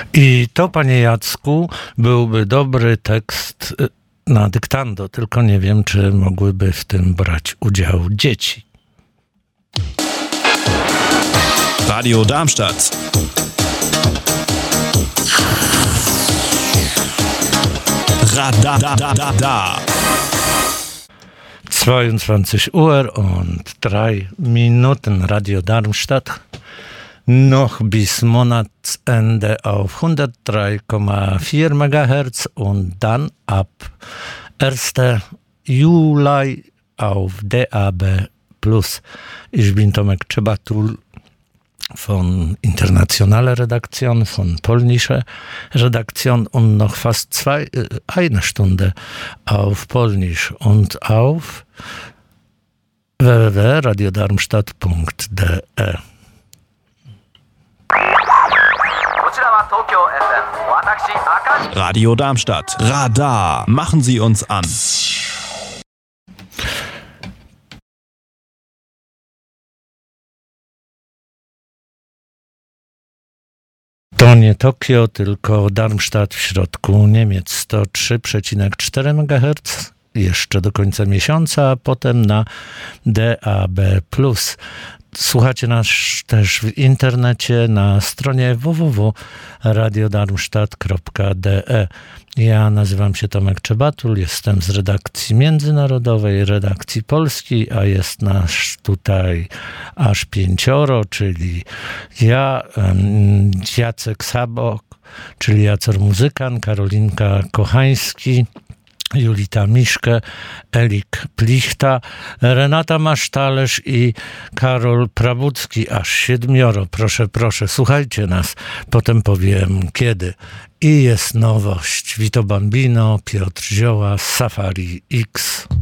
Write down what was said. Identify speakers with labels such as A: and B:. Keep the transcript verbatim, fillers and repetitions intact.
A: I to, panie Jacku, byłby dobry tekst na dyktando, tylko nie wiem, czy mogłyby w tym brać udział dzieci.
B: Radio Darmstadt. Radadadada.
A: zweiundzwanzig Uhr und drei Minuten. Radio Darmstadt. Noch bis Monatsende auf hundertdrei Komma vier Megahertz und dann ab ersten Juli auf D A B plus. Ich bin Tomek Czebatul von Internationale Redaktion, von Polnische Redaktion und noch fast zwei, äh, eine Stunde auf Polnisch und auf w w w punkt radio darmstadt punkt d e.
B: Radio Darmstadt. Radar. Machen Sie uns an.
A: To nie Tokio, tylko Darmstadt w środku Niemiec. sto trzy przecinek cztery megaherca jeszcze do końca miesiąca, a potem na D A B plus. Słuchacie nas też w internecie na stronie w w w kropka radio darmstadt kropka d e. Ja nazywam się Tomek Czebatul, jestem z redakcji międzynarodowej, redakcji polskiej, a jest nas tutaj aż pięcioro, czyli ja, Jacek Sabok, czyli Jacor Muzykan, Karolinka Kochański, Julita Miszke, Elik Plichta, Renata Masztalerz i Karol Prabucki, aż siedmioro. Proszę, proszę, słuchajcie nas, potem powiem kiedy. I jest nowość. Vito Bambino, Piotr Zioła, Safari X.